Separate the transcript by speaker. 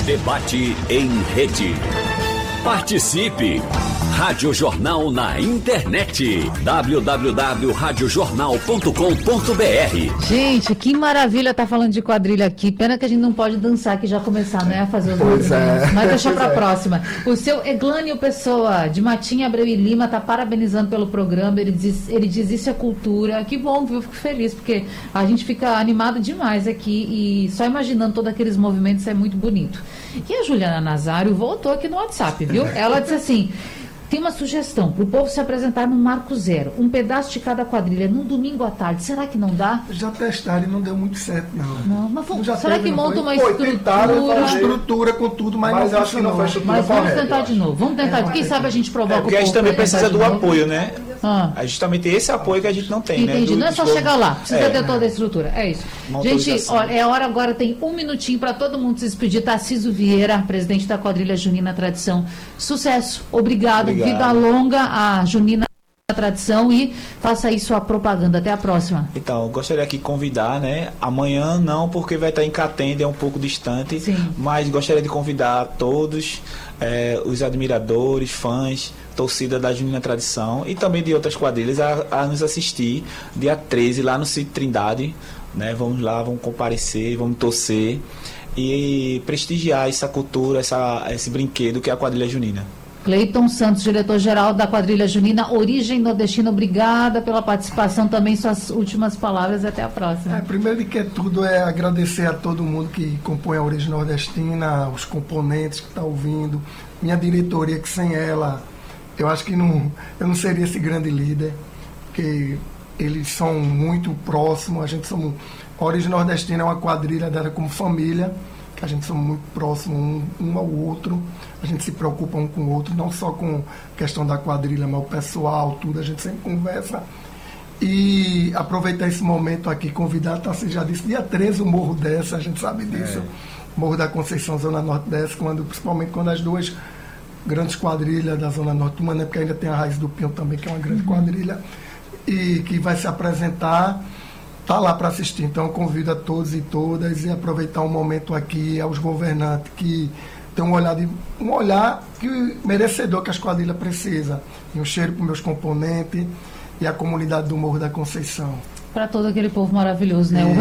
Speaker 1: Debate em rede. Participe! Rádio Jornal na internet. www.radiojornal.com.br.
Speaker 2: Gente, que maravilha tá falando de quadrilha aqui. Pena que a gente não pode dançar, que já começar, né, a fazer os movimentos. Mas deixa pra próxima. O seu Eglânio Pessoa, de Matinha, Abreu e Lima, tá parabenizando pelo programa. Ele diz isso é cultura. Que bom, viu? Eu fico feliz, porque a gente fica animado demais aqui e só imaginando todos aqueles movimentos é muito bonito. E a Juliana Nazário voltou aqui no WhatsApp, viu? Ela disse assim: tem uma sugestão para o povo se apresentar no Marco Zero, um pedaço de cada quadrilha, num domingo à tarde. Será que não dá?
Speaker 3: Já testaram e não deu muito certo, não.
Speaker 2: Não, mas será que monta uma
Speaker 3: estrutura com tudo, mas
Speaker 4: eu acho que não foi estrutura.
Speaker 2: Mas vamos tentar de novo. Vamos tentar. Quem sabe a gente provoca o povo.
Speaker 4: Porque a gente também precisa do apoio, né?
Speaker 2: É
Speaker 4: justamente esse apoio que a gente não tem,
Speaker 2: entendi.
Speaker 4: né?
Speaker 2: Não é só chegar lá, precisa ter toda a estrutura. É isso. Gente, olha, é hora agora, tem um minutinho para todo mundo se despedir. Tarcísio Vieira, presidente da quadrilha Junina Tradição. Sucesso, obrigado. Vida longa a Junina Tradição e faça aí sua propaganda. Até a próxima.
Speaker 4: Então, gostaria aqui de convidar, né? Amanhã não, porque vai estar em Catende, é um pouco distante.
Speaker 2: Sim.
Speaker 4: Mas gostaria de convidar todos os admiradores, fãs, torcida da Junina Tradição e também de outras quadrilhas a nos assistir dia 13 lá no Sítio Trindade, né? Vamos lá, vamos comparecer, vamos torcer e prestigiar essa cultura, esse brinquedo que é a quadrilha junina.
Speaker 2: Cleiton Santos, diretor-geral da quadrilha junina Origem Nordestina, obrigada pela participação, também suas últimas palavras, até a próxima.
Speaker 3: Primeiro de que tudo é agradecer a todo mundo que compõe a Origem Nordestina, os componentes que estão ouvindo, minha diretoria, que sem ela eu acho que eu não seria esse grande líder, porque eles são muito próximos, a Origem Nordestina é uma quadrilha dela como família, que a gente somos muito próximos um ao outro, a gente se preocupa um com o outro, não só com a questão da quadrilha, mas o pessoal, tudo, a gente sempre conversa. E aproveitar esse momento aqui, convidar, Tarcísio já disse, dia 13 o Morro desce, a gente sabe disso, Morro da Conceição, Zona Norte desce, principalmente quando as duas grandes quadrilhas da Zona Norte, uma, né, porque ainda tem a Raiz do Pinho também, que é uma grande quadrilha, e que vai se apresentar, está lá para assistir. Então eu convido a todos e todas e aproveitar um momento aqui aos governantes que tem um olhar que merecedor que as quadrilhas precisam. E um cheiro para os meus componentes e a comunidade do Morro da Conceição.
Speaker 2: Para todo aquele povo maravilhoso, né?